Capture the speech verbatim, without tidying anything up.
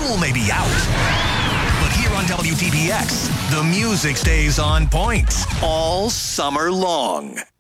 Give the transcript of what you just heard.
school may be out, but here on W T B X, the music stays on point all summer long.